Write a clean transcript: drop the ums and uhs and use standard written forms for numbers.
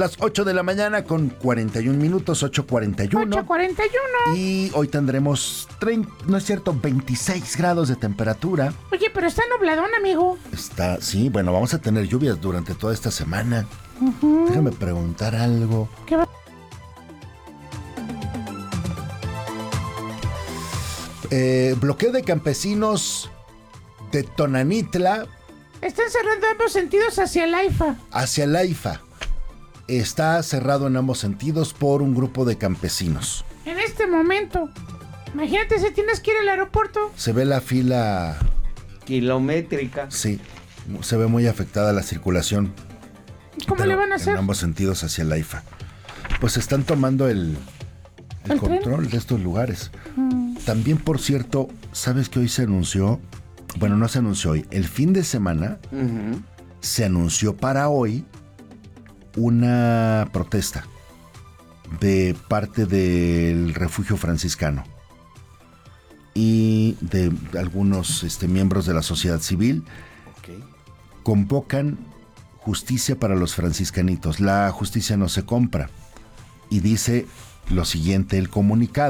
las 8 de la mañana con 41 minutos, 8:41. 8:41. Y hoy tendremos, 26 grados de temperatura. Oye, pero está nubladón, amigo. Sí, bueno, vamos a tener lluvias durante toda esta semana. Déjame preguntar algo. ¿Qué va? Bloqueo de campesinos de Tonanitla. Están cerrando ambos sentidos hacia el AIFA. Hacia el AIFA. Está cerrado en ambos sentidos por un grupo de campesinos. En este momento. Imagínate si tienes que ir al aeropuerto. Se ve la fila kilométrica. Sí, se ve muy afectada la circulación. ¿Cómo le van a hacer? En ambos sentidos hacia el AIFA. Pues están tomando el control de estos lugares. También, por cierto, ¿sabes que hoy se anunció? Bueno, no se anunció hoy. El fin de semana se anunció para hoy una protesta de parte del refugio franciscano y de algunos miembros de la sociedad civil. Convocan justicia para los franciscanitos. La justicia no se compra. Y dice lo siguiente el comunicado.